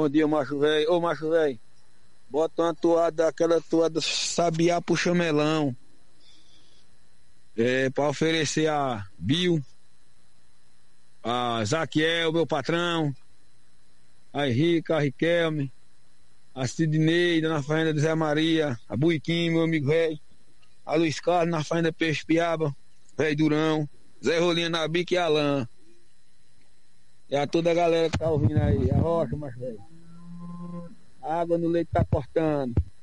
Bom dia, macho velho. Ô, macho velho, bota uma toada, aquela toada sabiá pro chamelão. Pra oferecer a Bill, a Zaquiel, meu patrão, a Henrica, a Riquelme, a Sidneida na fazenda de Zé Maria, a Buiquim, meu amigo velho, a Luiz Carlos na fazenda Peixe Piaba, velho Durão, Zé Rolinha na Bica e Alain. E a toda a galera que tá ouvindo aí, a rocha, macho velho. A água no leite tá cortando.